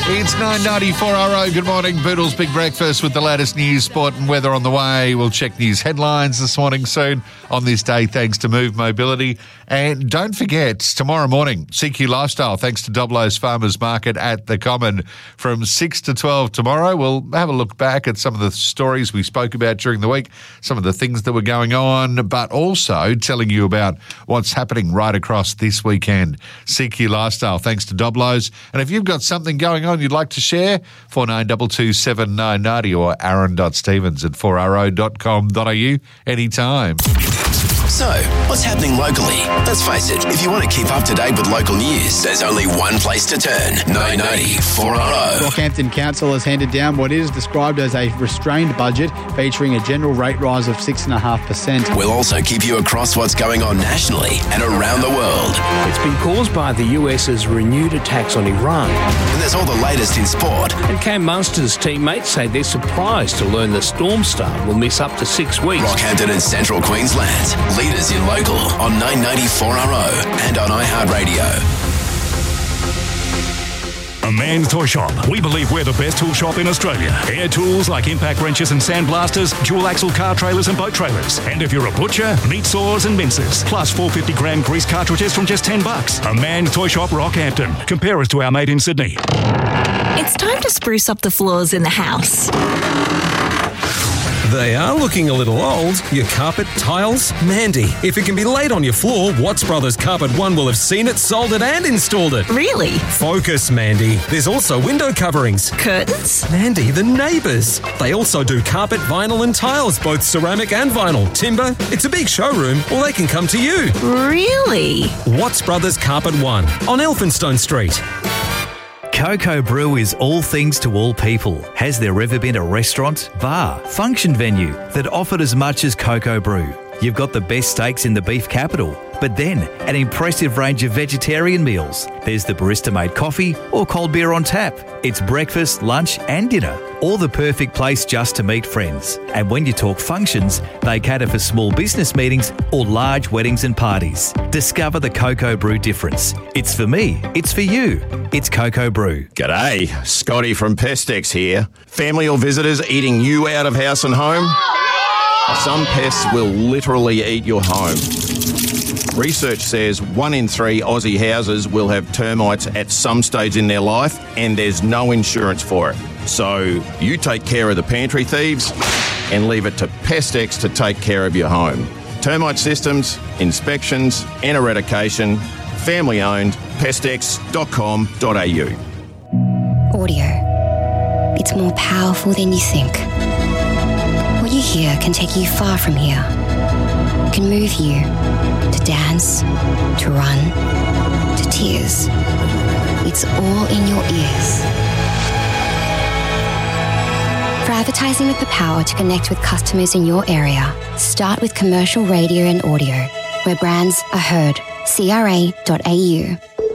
It's 9:94. Good morning. Boodle's Big Breakfast with the latest news, sport and weather on the way. We'll check news headlines this morning soon on this day thanks to Move Mobility. And don't forget, tomorrow morning, CQ Lifestyle, thanks to Doblo's Farmers Market at the Common from 6 to 12 tomorrow. We'll have a look back at some of the stories we spoke about during the week, some of the things that were going on, but also telling you about what's happening right across this weekend. CQ Lifestyle, thanks to Doblo's. And if you've got something going on you'd like to share, 49227990 or aaron.stevens@4ro.com.au anytime. So, what's happening locally? Let's face it, if you want to keep up to date with local news, there's only one place to turn. 990 4RO. Rockhampton Council has handed down what is described as a restrained budget featuring a general rate rise of 6.5%. We'll also keep you across what's going on nationally and around the world. It's been caused by the US's renewed attacks on Iran. And there's all the latest in sport. And Cam Munster's teammates say they're surprised to learn the Storm Star will miss up to 6 weeks. Rockhampton and Central Queensland. Leaders in local on 990 4RO and on iHeartRadio. A Man's Toy Shop. We believe we're the best tool shop in Australia. Air tools like impact wrenches and sandblasters, dual axle car trailers and boat trailers. And if you're a butcher, meat saws and mincers. Plus 450-gram grease cartridges from just $10. A Man's Toy Shop, Rockhampton. Compare us to our mate in Sydney. It's time to spruce up the floors in the house. They are looking a little old. Your carpet, tiles, Mandy. If it can be laid on your floor, Watts Brothers Carpet One will have seen it, sold it and installed it. Really? Focus, Mandy. There's also window coverings. Curtains? Mandy, the neighbours. They also do carpet, vinyl and tiles, both ceramic and vinyl. Timber. It's a big showroom, or they can come to you. Really? Watts Brothers Carpet One on Elphinstone Street. Coco Brew is all things to all people. Has there ever been a restaurant, bar, function venue that offered as much as Coco Brew? You've got the best steaks in the beef capital, but then an impressive range of vegetarian meals. There's the barista-made coffee or cold beer on tap. It's breakfast, lunch and dinner, or the perfect place just to meet friends. And when you talk functions, they cater for small business meetings or large weddings and parties. Discover the Coco Brew difference. It's for me. It's for you. It's Coco Brew. G'day, Scotty from Pestex here. Family or visitors eating you out of house and home? Some pests will literally eat your home. Research says 1 in 3 Aussie houses will have termites at some stage in their life, and there's no insurance for it. So you take care of the pantry thieves and leave it to Pestex to take care of your home. Termite systems, inspections and eradication. Family owned. Pestex.com.au. Audio. It's more powerful than you think. What you hear can take you far from here. It can move you to dance, to run, to tears. It's all in your ears. For advertising with the power to connect with customers in your area, start with commercial radio and audio, where brands are heard. CRA.au.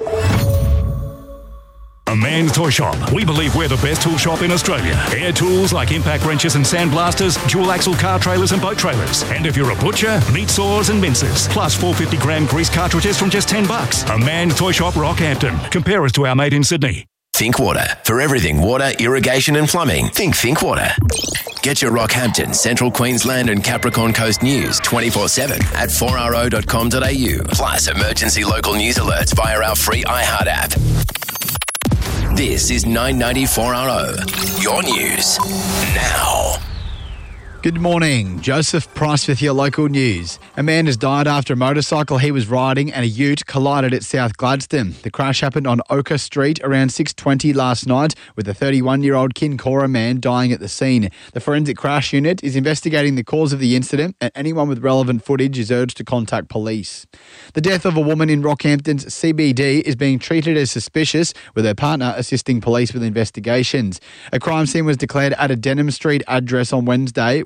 A Man's Toy Shop. We believe we're the best tool shop in Australia. Air tools like impact wrenches and sandblasters, dual axle car trailers and boat trailers. And if you're a butcher, meat saws and mincers. Plus 450-gram grease cartridges from just $10. A Man's Toy Shop, Rockhampton. Compare us to our mate in Sydney. Think Water. For everything water, irrigation and plumbing, think Water. Get your Rockhampton, Central Queensland and Capricorn Coast news 24/7 at 4ro.com.au. Plus emergency local news alerts via our free iHeart app. This is 990 4RO. Your news now. Good morning. Joseph Price with your local news. A man has died after a motorcycle he was riding and a ute collided at South Gladstone. The crash happened on Oka Street around 6:20 last night, with a 31-year-old Kincora man dying at the scene. The Forensic Crash Unit is investigating the cause of the incident, and anyone with relevant footage is urged to contact police. The death of a woman in Rockhampton's CBD is being treated as suspicious, with her partner assisting police with investigations. A crime scene was declared at a Denham Street address on Wednesday, where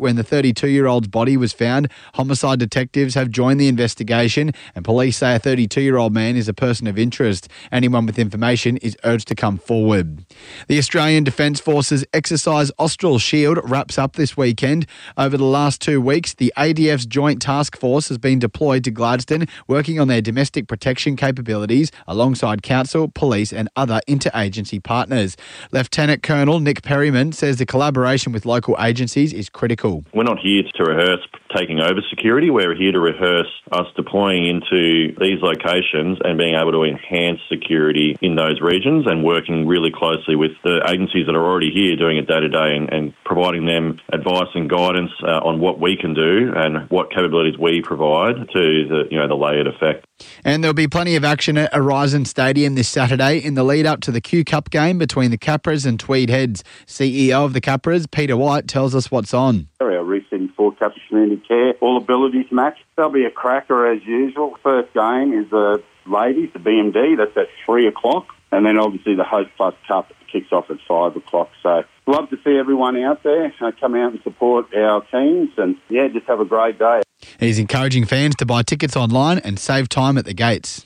when the 32-year-old's body was found. Homicide detectives have joined the investigation, and police say a 32-year-old man is a person of interest. Anyone with information is urged to come forward. The Australian Defence Force's exercise Austral Shield wraps up this weekend. Over the last 2 weeks, the ADF's Joint Task Force has been deployed to Gladstone, working on their domestic protection capabilities alongside council, police and other interagency partners. Lieutenant Colonel Nick Perryman says the collaboration with local agencies is critical. We're not here to rehearse taking over security. We're here to rehearse us deploying into these locations and being able to enhance security in those regions and working really closely with the agencies that are already here doing it day to day and providing them advice and guidance on what we can do and what capabilities we provide to the layered effect. And there'll be plenty of action at Horizon Stadium this Saturday in the lead up to the Q Cup game between the Capras and Tweed Heads. CEO of the Capras, Peter White, tells us what's on. Our Resetting for Capra Community Care All Abilities match. There'll be a cracker as usual. First game is the ladies, the BMD. That's at 3 o'clock. And then obviously the Host Plus Cup kicks off at 5 o'clock. So love to see everyone out there. Come out and support our teams and, just have a great day. He's encouraging fans to buy tickets online and save time at the gates.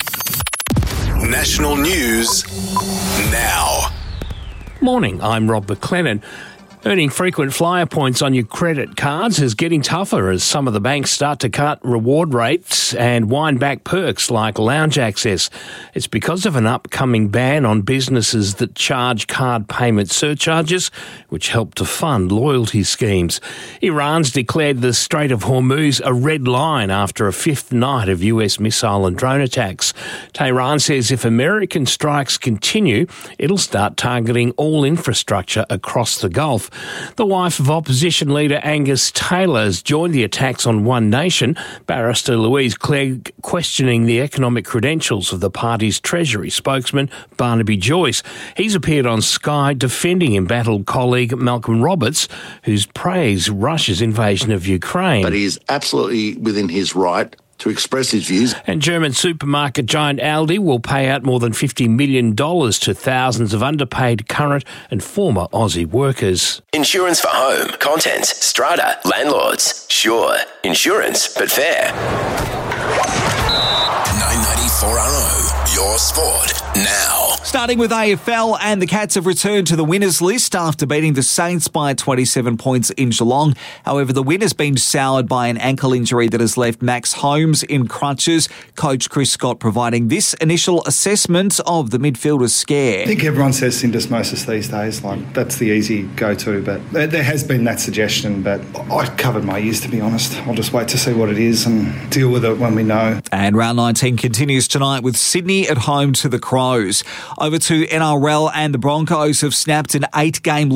National news now. Morning, I'm Rob McLennan. Earning frequent flyer points on your credit cards is getting tougher as some of the banks start to cut reward rates and wind back perks like lounge access. It's because of an upcoming ban on businesses that charge card payment surcharges, which help to fund loyalty schemes. Iran's declared the Strait of Hormuz a red line after a fifth night of US missile and drone attacks. Tehran says if American strikes continue, it'll start targeting all infrastructure across the Gulf. The wife of opposition leader Angus Taylor has joined the attacks on One Nation, Barrister Louise Clegg questioning the economic credentials of the party's Treasury spokesman, Barnaby Joyce. He's appeared on Sky defending embattled colleague Malcolm Roberts, who's praised Russia's invasion of Ukraine. But he is absolutely within his right to express his views. And German supermarket giant Aldi will pay out more than $50 million to thousands of underpaid current and former Aussie workers. Insurance for home, contents, strata, landlords. Sure, insurance, but fair. 994RO, your sport now. Starting with AFL, and the Cats have returned to the winners list after beating the Saints by 27 points in Geelong. However, the win has been soured by an ankle injury that has left Max Holmes in crutches. Coach Chris Scott providing this initial assessment of the midfielder's scare. I think everyone says syndesmosis these days, like that's the easy go-to, but there has been that suggestion, but I covered my ears, to be honest. I'll just wait to see what it is and deal with it when we know. And round 19 continues tonight with Sydney at home to the Crows. Over to NRL, and the Broncos have snapped an 8-game